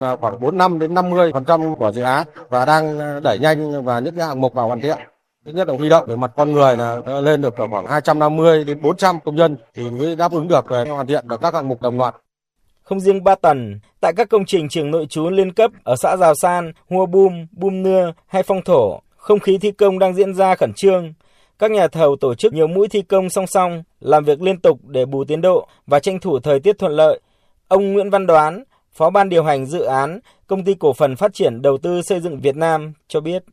khoảng 45 đến 50% của dự án và đang đẩy nhanh và những cái hạng mục vào hoàn thiện. Thứ nhất là huy động về mặt con người là lên được khoảng 250 đến 400 công nhân thì mới đáp ứng được về hoàn thiện được các hạng mục đồng loạt. Không riêng Ba Tần, tại các công trình trường nội trú liên cấp ở xã Giào San, Hua Bum, Bum Nưa hay Phong Thổ, không khí thi công đang diễn ra khẩn trương. Các nhà thầu tổ chức nhiều mũi thi công song song, làm việc liên tục để bù tiến độ và tranh thủ thời tiết thuận lợi. Ông Nguyễn Văn Đoán, Phó ban điều hành dự án Công ty Cổ phần Phát triển Đầu tư Xây dựng Việt Nam cho biết.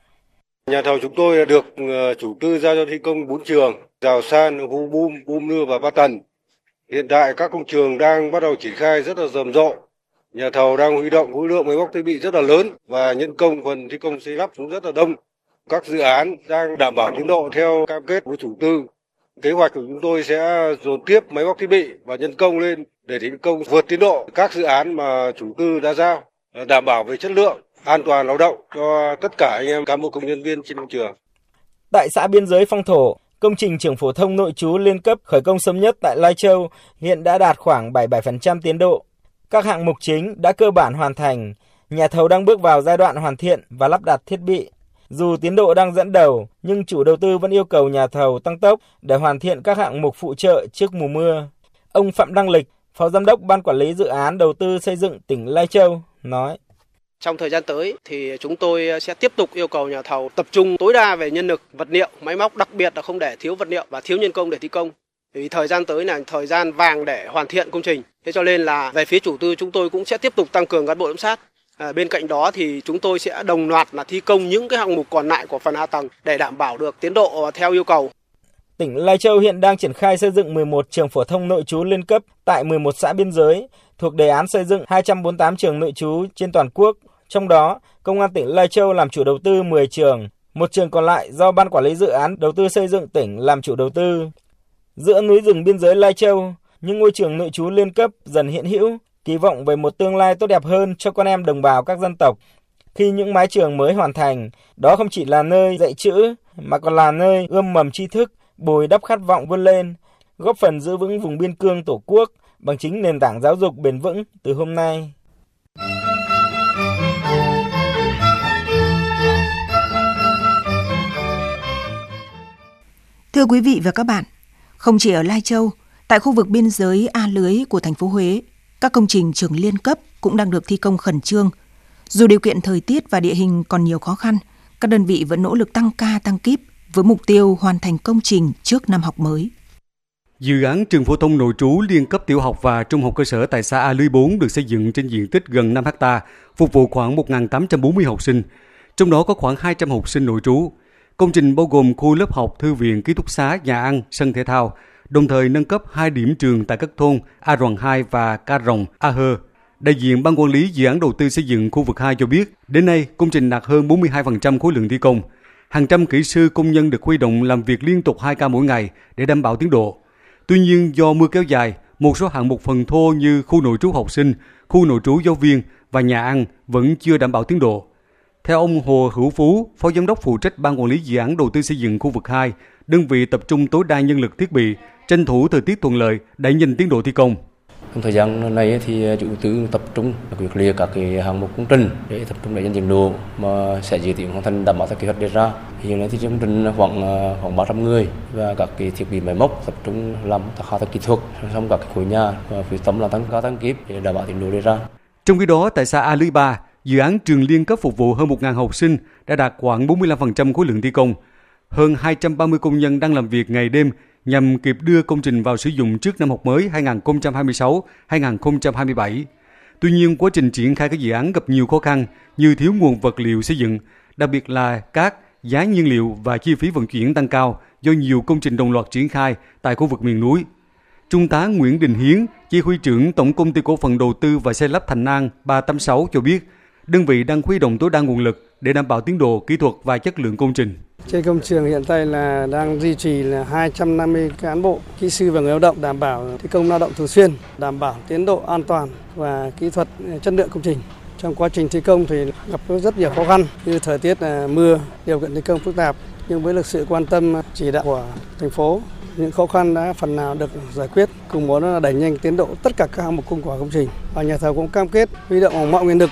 Nhà thầu chúng tôi được chủ tư giao cho thi công 4 trường, Giào San, Hua Bum, Bum Nưa và Ba Tần. Hiện tại các công trường đang bắt đầu triển khai rất là rầm rộ. Nhà thầu đang huy động khối lượng máy móc thiết bị rất là lớn và nhân công phần thi công xây lắp cũng rất là đông. Các dự án đang đảm bảo tiến độ theo cam kết với chủ tư. Kế hoạch của chúng tôi sẽ dồn tiếp máy móc thiết bị và nhân công lên để thi công vượt tiến độ các dự án mà chủ tư đã giao, đảm bảo về chất lượng, an toàn lao động cho tất cả anh em cán bộ công nhân viên trên công trường. Tại xã biên giới Phong Thổ, công trình trường phổ thông nội trú liên cấp khởi công sớm nhất tại Lai Châu hiện đã đạt khoảng 77% tiến độ. Các hạng mục chính đã cơ bản hoàn thành, nhà thầu đang bước vào giai đoạn hoàn thiện và lắp đặt thiết bị. Dù tiến độ đang dẫn đầu, nhưng chủ đầu tư vẫn yêu cầu nhà thầu tăng tốc để hoàn thiện các hạng mục phụ trợ trước mùa mưa. Ông Phạm Đăng Lịch, Phó Giám đốc Ban Quản lý Dự án Đầu tư Xây dựng tỉnh Lai Châu, nói. Trong thời gian tới thì chúng tôi sẽ tiếp tục yêu cầu nhà thầu tập trung tối đa về nhân lực, vật liệu, máy móc, đặc biệt là không để thiếu vật liệu và thiếu nhân công để thi công. Vì thời gian tới là thời gian vàng để hoàn thiện công trình. Thế cho nên là về phía chủ tư chúng tôi cũng sẽ tiếp tục tăng cường cán bộ giám sát. Bên cạnh đó thì chúng tôi sẽ đồng loạt là thi công những cái hạng mục còn lại của phần hạ tầng để đảm bảo được tiến độ theo yêu cầu. Tỉnh Lai Châu hiện đang triển khai xây dựng 11 trường phổ thông nội trú liên cấp tại 11 xã biên giới thuộc đề án xây dựng 248 trường nội trú trên toàn quốc. Trong đó, Công an tỉnh Lai Châu làm chủ đầu tư 10 trường, một trường còn lại do Ban Quản lý Dự án Đầu tư Xây dựng tỉnh làm chủ đầu tư. Giữa núi rừng biên giới Lai Châu, những ngôi trường nội trú liên cấp dần hiện hữu, kỳ vọng về một tương lai tốt đẹp hơn cho con em đồng bào các dân tộc. Khi những mái trường mới hoàn thành, đó không chỉ là nơi dạy chữ, mà còn là nơi ươm mầm tri thức, bồi đắp khát vọng vươn lên, góp phần giữ vững vùng biên cương Tổ quốc bằng chính nền tảng giáo dục bền vững từ hôm nay. Thưa quý vị và các bạn, không chỉ ở Lai Châu, tại khu vực biên giới A Lưới của thành phố Huế, các công trình trường liên cấp cũng đang được thi công khẩn trương. Dù điều kiện thời tiết và địa hình còn nhiều khó khăn, các đơn vị vẫn nỗ lực tăng ca tăng kíp với mục tiêu hoàn thành công trình trước năm học mới. Dự án trường phổ thông nội trú liên cấp tiểu học và trung học cơ sở tại xã A Lưới 4 được xây dựng trên diện tích gần 5 ha, phục vụ khoảng 1.840 học sinh, trong đó có khoảng 200 học sinh nội trú. Công trình bao gồm khu lớp học, thư viện, ký túc xá, nhà ăn, sân thể thao, đồng thời nâng cấp 2 điểm trường tại các thôn A Ròn 2 và Ca Rồng, A Hơ. Đại diện Ban Quản lý Dự án Đầu tư Xây dựng khu vực 2 cho biết, đến nay công trình đạt hơn 42% khối lượng thi công. Hàng trăm kỹ sư công nhân được huy động làm việc liên tục 2 ca mỗi ngày để đảm bảo tiến độ. Tuy nhiên, do mưa kéo dài, một số hạng mục phần thô như khu nội trú học sinh, khu nội trú giáo viên và nhà ăn vẫn chưa đảm bảo tiến độ. Theo ông Hồ Hữu Phú, Phó Giám đốc phụ trách Ban Quản lý Dự án Đầu tư Xây dựng khu vực 2, đơn vị tập trung tối đa nhân lực thiết bị, tranh thủ thời tiết thuận lợi, đẩy nhanh tiến độ thi công. Trong thời gian này thì chủ đầu tư tập trung quyết liệt các cái hạng mục công trình để tập trung đẩy nhanh tiến độ mà sẽ dự kiến hoàn thành đảm bảo theo kế hoạch đề ra. Hiện nay thì chương trình khoảng 300 người và các cái thiết bị máy móc tập trung làm hạ tầng kỹ thuật, xong các cái khối nhà và quyết tâm là tăng ca tăng kíp để đảm bảo tiến độ đề ra. Trong khi đó, tại xã A Lưới 3, dự án trường liên cấp phục vụ hơn 1.000 học sinh đã đạt khoảng 45% khối lượng thi công. Hơn 230 công nhân đang làm việc ngày đêm nhằm kịp đưa công trình vào sử dụng trước năm học mới 2026-2027. Tuy nhiên, quá trình triển khai các dự án gặp nhiều khó khăn như thiếu nguồn vật liệu xây dựng, đặc biệt là cát, giá nhiên liệu và chi phí vận chuyển tăng cao do nhiều công trình đồng loạt triển khai tại khu vực miền núi. Trung tá Nguyễn Đình Hiến, Chỉ huy trưởng Tổng Công ty Cổ phần Đầu tư và Xây lắp Thành An 386 cho biết, đơn vị đang huy động tối đa nguồn lực để đảm bảo tiến độ kỹ thuật và chất lượng công trình. Trên công trường hiện tại là đang duy trì là 250 cán bộ, kỹ sư và người lao động đảm bảo thi công lao động thường xuyên, đảm bảo tiến độ an toàn và kỹ thuật chất lượng công trình. Trong quá trình thi công thì gặp rất nhiều khó khăn như thời tiết mưa, điều kiện thi công phức tạp, nhưng với được sự quan tâm chỉ đạo của thành phố, những khó khăn đã phần nào được giải quyết, cùng muốn là đẩy nhanh tiến độ tất cả các hạng mục của công trình. Và nhà thầu cũng cam kết huy động mọi nguồn lực